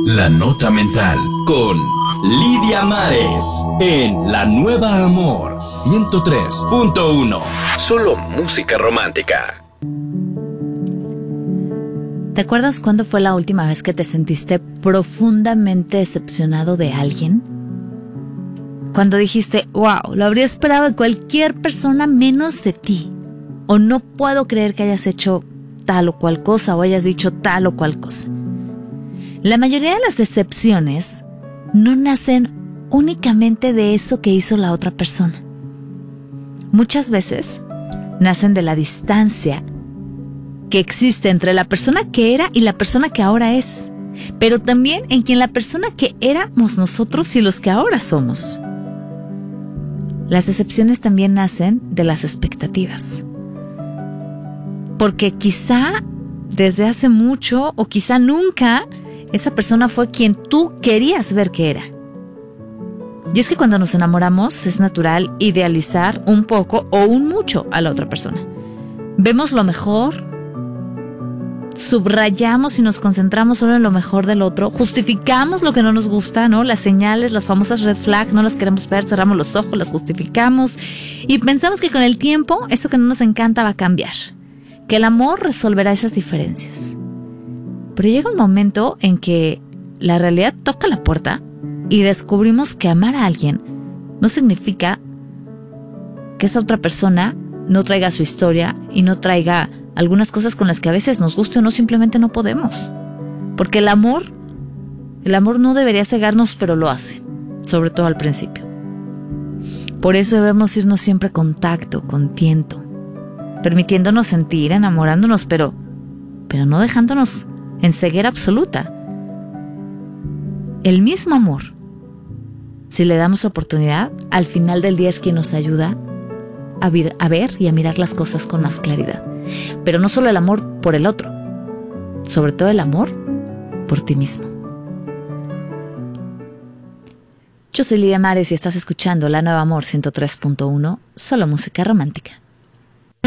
La Nota Mental con Lidia Mares en La Nueva Amor 103.1. Solo música romántica. ¿Te acuerdas cuándo fue la última vez que te sentiste profundamente decepcionado de alguien? Cuando dijiste, wow, lo habría esperado de cualquier persona menos de ti. O no puedo creer que hayas hecho tal o cual cosa o hayas dicho tal o cual cosa. La mayoría de las decepciones no nacen únicamente de eso que hizo la otra persona. Muchas veces nacen de la distancia que existe entre la persona que era y la persona que ahora es, pero también en quien la persona que éramos nosotros y los que ahora somos. Las decepciones también nacen de las expectativas. Porque quizá desde hace mucho o quizá nunca esa persona fue quien tú querías ver que era. Y es que cuando nos enamoramos es natural idealizar un poco o un mucho a la otra persona. Vemos lo mejor, subrayamos y nos concentramos solo en lo mejor del otro, justificamos lo que no nos gusta, ¿no? Las señales, las famosas red flags, no las queremos ver, cerramos los ojos, las justificamos y pensamos que con el tiempo eso que no nos encanta va a cambiar, que el amor resolverá esas diferencias. Pero llega un momento en que la realidad toca la puerta y descubrimos que amar a alguien no significa que esa otra persona no traiga su historia y no traiga algunas cosas con las que a veces nos guste o no, simplemente no podemos. Porque el amor no debería cegarnos, pero lo hace, sobre todo al principio. Por eso debemos irnos siempre con tacto, con tiento, permitiéndonos sentir, enamorándonos, pero no dejándonos en ceguera absoluta. El mismo amor, si le damos oportunidad, al final del día es quien nos ayuda a ver y a mirar las cosas con más claridad. Pero no solo el amor por el otro, sobre todo el amor por ti mismo. Yo soy Lidia Mares y estás escuchando La Nueva Amor 103.1, solo música romántica.